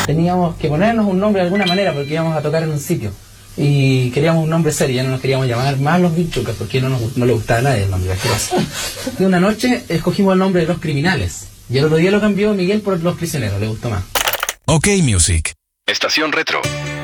teníamos que ponernos un nombre de alguna manera porque íbamos a tocar en un sitio. Y queríamos un nombre serio, ya no nos queríamos llamar más Los Vinchucas porque no le gustaba a nadie el nombre asqueroso. Y una noche escogimos el nombre de Los Criminales. Y el otro día lo cambió Miguel por Los Prisioneros, le gustó más. OK Music. Estación Retro.